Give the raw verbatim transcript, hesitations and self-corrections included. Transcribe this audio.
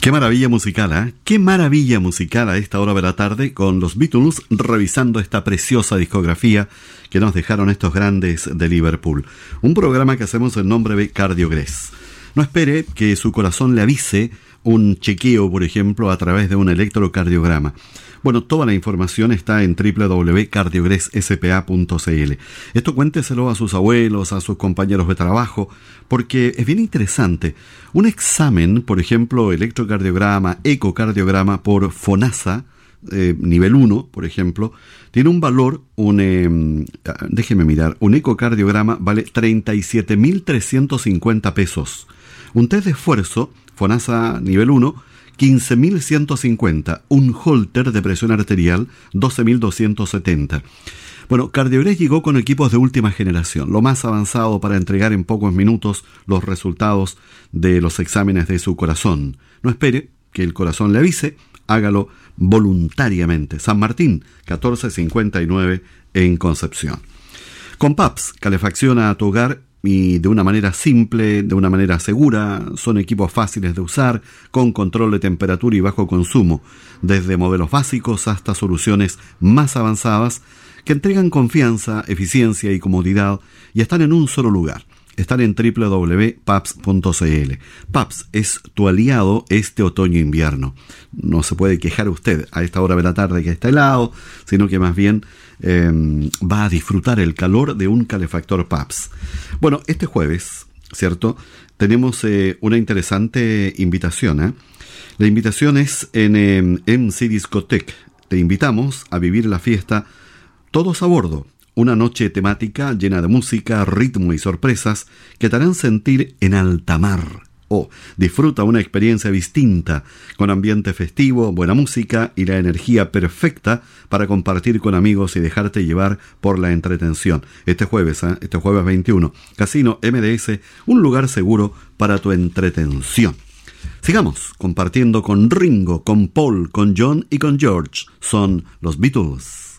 Qué maravilla musical, ¿eh? Qué maravilla musical a esta hora de la tarde con los Beatles revisando esta preciosa discografía que nos dejaron estos grandes de Liverpool. Un programa que hacemos en nombre de Cardiogrés. No espere que su corazón le avise un chequeo, por ejemplo, a través de un electrocardiograma. Bueno, toda la información está en doble u doble u doble u punto cardiogres s p a punto c l. Esto cuénteselo a sus abuelos, a sus compañeros de trabajo, porque es bien interesante. Un examen, por ejemplo, electrocardiograma, ecocardiograma por FONASA, eh, nivel uno, por ejemplo, tiene un valor, un eh, déjeme mirar, un ecocardiograma vale treinta y siete mil trescientos cincuenta pesos. Un test de esfuerzo, FONASA nivel uno, quince mil ciento cincuenta, un holter de presión arterial, doce mil doscientos setenta. Bueno, Cardiogrés llegó con equipos de última generación, lo más avanzado para entregar en pocos minutos los resultados de los exámenes de su corazón. No espere que el corazón le avise, hágalo voluntariamente. San Martín, catorce cincuenta y nueve en Concepción. Con P A P S, calefacción a tu hogar y de una manera simple, de una manera segura. Son equipos fáciles de usar, con control de temperatura y bajo consumo, desde modelos básicos hasta soluciones más avanzadas que entregan confianza, eficiencia y comodidad y están en un solo lugar. Están en doble u doble u doble u punto paps punto c l. P A P S es tu aliado este otoño-invierno. No se puede quejar usted a esta hora de la tarde que está helado, sino que más bien eh, va a disfrutar el calor de un calefactor P A P S. Bueno, este jueves, ¿cierto? Tenemos eh, una interesante invitación. ¿eh? La invitación es en eh, M C Discotech. Te invitamos a vivir la fiesta Todos a Bordo. Una noche temática llena de música, ritmo y sorpresas que te harán sentir en alta mar. Oh, disfruta una experiencia distinta, con ambiente festivo, buena música y la energía perfecta para compartir con amigos y dejarte llevar por la entretención. Este jueves, ¿eh? este jueves veintiuno, Casino M D S, un lugar seguro para tu entretención. Sigamos compartiendo con Ringo, con Paul, con John y con George. Son los Beatles.